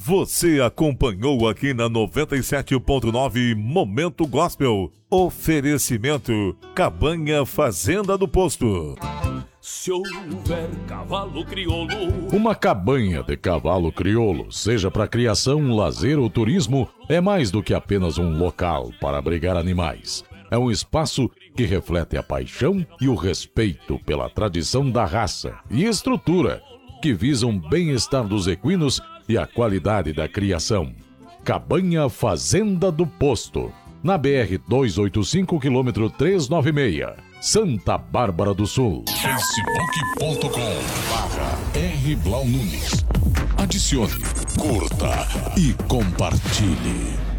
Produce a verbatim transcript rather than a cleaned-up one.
Você acompanhou aqui na noventa e sete ponto nove Momento Gospel. Oferecimento Cabanha Fazenda do Posto. Se houver cavalo crioulo. Uma cabanha de cavalo crioulo, seja para criação, lazer ou turismo, é mais do que apenas um local para abrigar animais. É um espaço que reflete a paixão e o respeito pela tradição da raça e estrutura, que visam o bem-estar dos equinos e a qualidade da criação. Cabanha Fazenda do Posto, na B R duzentos e oitenta e cinco, quilômetro trezentos e noventa e seis, Santa Bárbara do Sul. facebook ponto com barra R Blau Nunes. Adicione, curta e compartilhe.